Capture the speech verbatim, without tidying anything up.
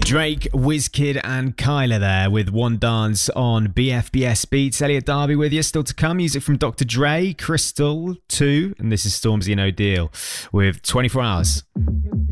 Drake, Wizkid and Kyla there with One Dance on B F B S Beats. Elliot Darby with you. Still to come, music from Doctor Dre, Crystal two, and this is Stormzy and O'Deal with twenty-four hours.